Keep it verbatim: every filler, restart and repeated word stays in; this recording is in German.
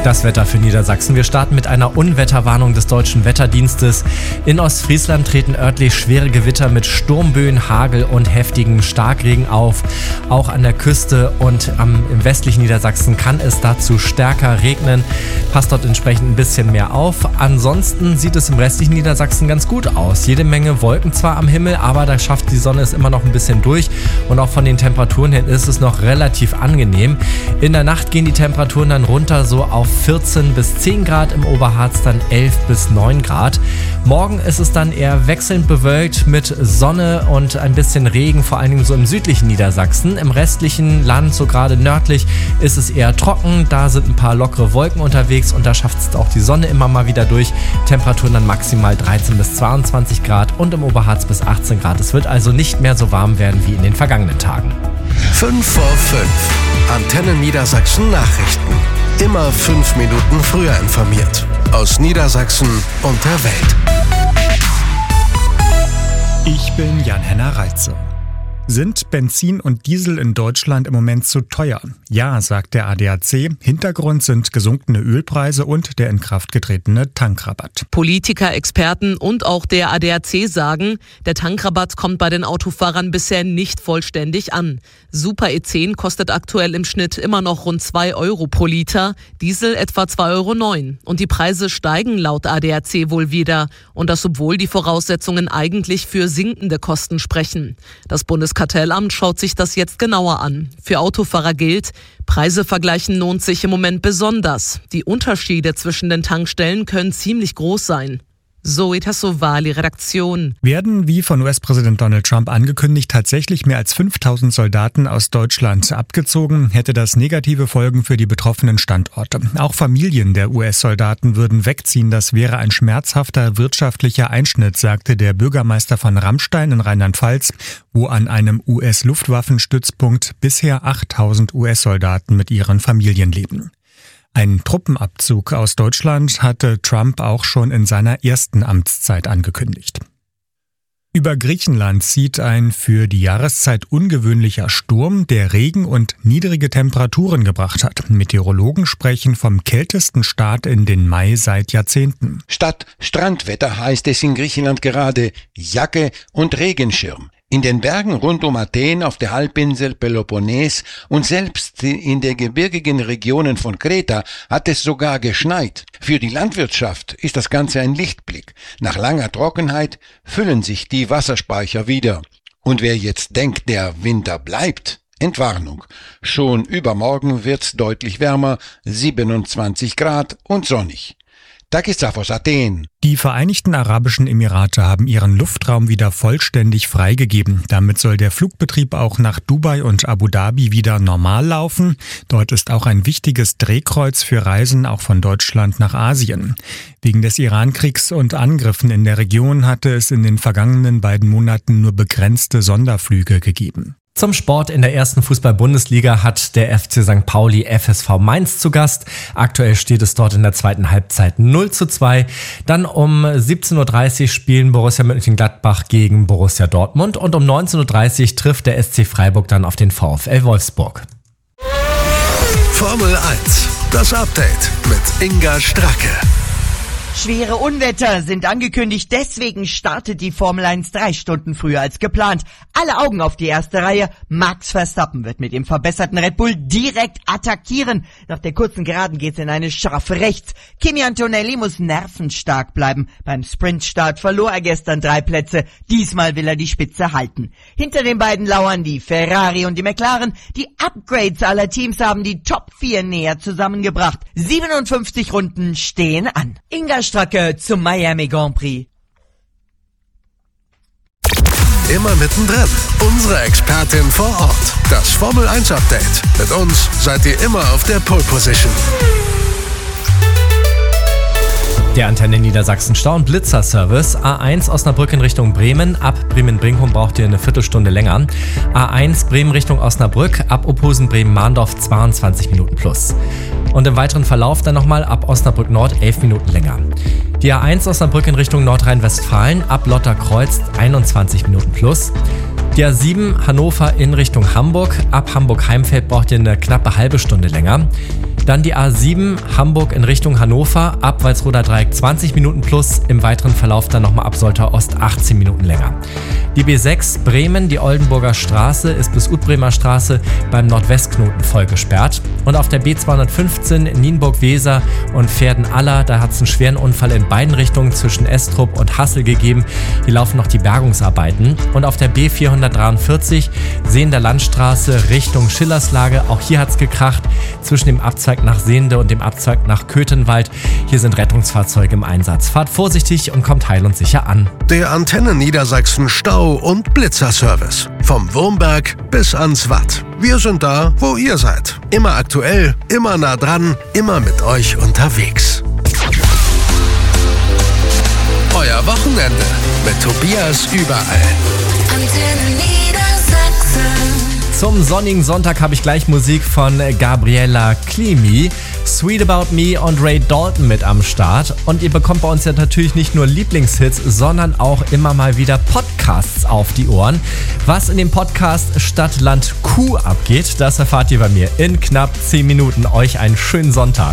Das Wetter für Niedersachsen. Wir starten mit einer Unwetterwarnung des Deutschen Wetterdienstes. In Ostfriesland treten örtlich schwere Gewitter mit Sturmböen, Hagel und heftigem Starkregen auf. Auch an der Küste und am, im westlichen Niedersachsen kann es dazu stärker regnen. Passt dort entsprechend ein bisschen mehr auf. Ansonsten sieht es im restlichen Niedersachsen ganz gut aus. Jede Menge Wolken zwar am Himmel, aber da schafft die Sonne es immer noch ein bisschen durch. Und auch von den Temperaturen her ist es noch relativ angenehm. In der Nacht gehen die Temperaturen dann runter so auf vierzehn bis zehn Grad, im Oberharz dann elf bis neun Grad. Morgen ist es dann eher wechselnd bewölkt mit Sonne und ein bisschen Regen, vor allen Dingen so im südlichen Niedersachsen. Im restlichen Land, so gerade nördlich, ist es eher trocken. Da sind ein paar lockere Wolken unterwegs und da schafft es auch die Sonne immer mal wieder durch. Temperaturen dann maximal dreizehn bis zweiundzwanzig Grad und im Oberharz bis achtzehn Grad. Es wird also nicht mehr so warm werden wie in den vergangenen Tagen. fünf vor fünf. Antenne Niedersachsen Nachrichten. Immer fünf Minuten früher informiert. Aus Niedersachsen und der Welt. Ich bin Jan-Henner Reitze. Sind Benzin und Diesel in Deutschland im Moment zu teuer? Ja, sagt der A D A C. Hintergrund sind gesunkene Ölpreise und der in Kraft getretene Tankrabatt. Politiker, Experten und auch der A D A C sagen, der Tankrabatt kommt bei den Autofahrern bisher nicht vollständig an. Super E zehn kostet aktuell im Schnitt immer noch rund zwei Euro pro Liter, Diesel etwa zwei Euro neun. Und die Preise steigen laut A D A C wohl wieder. Und das, obwohl die Voraussetzungen eigentlich für sinkende Kosten sprechen. Das Bundeskartellamt schaut sich das jetzt genauer an. Für Autofahrer gilt, Preise vergleichen lohnt sich im Moment besonders. Die Unterschiede zwischen den Tankstellen können ziemlich groß sein. Zoe Tassovali, Redaktion. Werden, wie von U S-Präsident Donald Trump angekündigt, tatsächlich mehr als fünftausend Soldaten aus Deutschland abgezogen, hätte das negative Folgen für die betroffenen Standorte. Auch Familien der U S-Soldaten würden wegziehen. Das wäre ein schmerzhafter wirtschaftlicher Einschnitt, sagte der Bürgermeister von Rammstein in Rheinland-Pfalz, wo an einem U S-Luftwaffenstützpunkt bisher achttausend U S-Soldaten mit ihren Familien leben. Ein Truppenabzug aus Deutschland hatte Trump auch schon in seiner ersten Amtszeit angekündigt. Über Griechenland zieht ein für die Jahreszeit ungewöhnlicher Sturm, der Regen und niedrige Temperaturen gebracht hat. Meteorologen sprechen vom kältesten Start in den Mai seit Jahrzehnten. Statt Strandwetter heißt es in Griechenland gerade Jacke und Regenschirm. In den Bergen rund um Athen, auf der Halbinsel Peloponnes und selbst in den gebirgigen Regionen von Kreta hat es sogar geschneit. Für die Landwirtschaft ist das Ganze ein Lichtblick. Nach langer Trockenheit füllen sich die Wasserspeicher wieder. Und wer jetzt denkt, der Winter bleibt, Entwarnung. Schon übermorgen wird's deutlich wärmer, siebenundzwanzig Grad und sonnig. Takisaf aus Athen. Die Vereinigten Arabischen Emirate haben ihren Luftraum wieder vollständig freigegeben. Damit soll der Flugbetrieb auch nach Dubai und Abu Dhabi wieder normal laufen. Dort ist auch ein wichtiges Drehkreuz für Reisen auch von Deutschland nach Asien. Wegen des Irankriegs und Angriffen in der Region hatte es in den vergangenen beiden Monaten nur begrenzte Sonderflüge gegeben. Zum Sport in der ersten Fußball-Bundesliga hat der F C Sankt Pauli F S V Mainz zu Gast. Aktuell steht es dort in der zweiten Halbzeit null zu zwei. Dann um siebzehn Uhr dreißig spielen Borussia Mönchengladbach gegen Borussia Dortmund und um neunzehn Uhr dreißig trifft der S C Freiburg dann auf den VfL Wolfsburg. Formel eins, das Update mit Inga Stracke. Schwere Unwetter sind angekündigt, deswegen startet die Formel eins drei Stunden früher als geplant. Alle Augen auf die erste Reihe. Max Verstappen wird mit dem verbesserten Red Bull direkt attackieren. Nach der kurzen Geraden geht's in eine scharfe Rechts. Kimi Antonelli muss nervenstark bleiben. Beim Sprintstart verlor er gestern drei Plätze. Diesmal will er die Spitze halten. Hinter den beiden lauern die Ferrari und die McLaren. Die Upgrades aller Teams haben die Top vier näher zusammengebracht. siebenundfünfzig Runden stehen an. Inga Stracke zum Miami Grand Prix. Immer mittendrin. Unsere Expertin vor Ort. Das Formel eins Update. Mit uns seid ihr immer auf der Pole Position. Der Antenne Niedersachsen Stau- und Blitzer-Service. A eins Osnabrück in Richtung Bremen. Ab Bremen-Brinkum braucht ihr eine Viertelstunde länger. A eins Bremen Richtung Osnabrück. Ab Ophusen Bremen-Mahndorf zweiundzwanzig Minuten plus. Und im weiteren Verlauf dann nochmal ab Osnabrück Nord elf Minuten länger. Die A eins Osnabrück in Richtung Nordrhein-Westfalen. Ab Lotterkreuz einundzwanzig Minuten plus. Die A sieben Hannover in Richtung Hamburg. Ab Hamburg-Heimfeld braucht ihr eine knappe halbe Stunde länger. Dann die A sieben Hamburg in Richtung Hannover, ab Walsroder Dreieck zwanzig Minuten plus, im weiteren Verlauf dann nochmal ab Soltau Ost achtzehn Minuten länger. Die B sechs Bremen, die Oldenburger Straße, ist bis Utbremer Straße beim Nordwestknoten voll gesperrt. Und auf der B zweihundertfünfzehn Nienburg-Weser und Pferden-Aller, da hat es einen schweren Unfall in beiden Richtungen zwischen Estrup und Hassel gegeben. Hier laufen noch die Bergungsarbeiten. Und auf der B vierhundertdreiundvierzig Sehender Landstraße Richtung Schillerslage, auch hier hat es gekracht, zwischen dem Abzweig nach Sehnde und dem Abzweig nach Köthenwald. Hier sind Rettungsfahrzeuge im Einsatz. Fahrt vorsichtig und kommt heil und sicher an. Der Antenne Niedersachsen Stau- und Blitzerservice. Vom Wurmberg bis ans Watt. Wir sind da, wo ihr seid. Immer aktuell, immer nah dran, immer mit euch unterwegs. Euer Wochenende mit Tobias überall. Antenne Niedersachsen. Zum sonnigen Sonntag habe ich gleich Musik von Gabriella Climi, Sweet About Me und Ray Dalton mit am Start. Und ihr bekommt bei uns ja natürlich nicht nur Lieblingshits, sondern auch immer mal wieder Podcasts auf die Ohren. Was in dem Podcast Stadt, Land, Kuh abgeht, das erfahrt ihr bei mir in knapp zehn Minuten. Euch einen schönen Sonntag.